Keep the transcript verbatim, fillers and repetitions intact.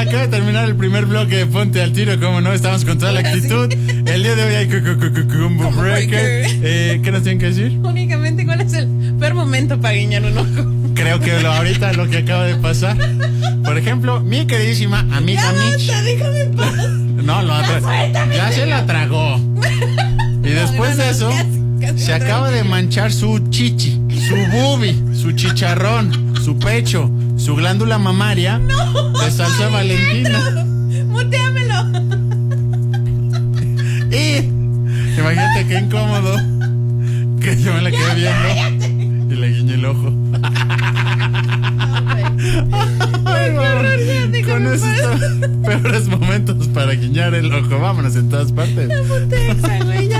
acaba de terminar el primer bloque de Ponte al Tiro, como no, estamos con toda la actitud. El día de hoy hay Combo Breaker. Eh, ¿Qué nos tienen que decir? Únicamente, ¿cuál es el peor momento para guiñar un ojo? Creo que lo, ahorita lo que acaba de pasar. Por ejemplo, mi queridísima amiga Mitch. Ya, déjame en paz. No, lo atra- ya se la tragó. Y después de eso, se acaba de manchar su chichi, su boobie, su chicharrón, su pecho, su glándula mamaria de salsa Valentina. Muteamelo. Y imagínate qué incómodo que yo me la quedé viendo y le guiñé el ojo. Ay, mamá, con esos peores momentos para guiñar el ojo. Vámonos en todas partes. La putexa, güey.